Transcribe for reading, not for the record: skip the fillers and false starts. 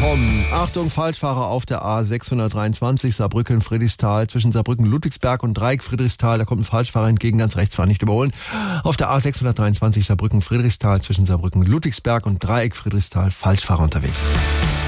Achtung, Falschfahrer auf der A623 Saarbrücken-Friedrichsthal zwischen Saarbrücken-Ludwigsberg und Dreieck Friedrichsthal. Da kommt ein Falschfahrer entgegen, ganz rechts fahren, nicht überholen. Auf der A623 Saarbrücken-Friedrichsthal zwischen Saarbrücken-Ludwigsberg und Dreieck Friedrichsthal Falschfahrer unterwegs.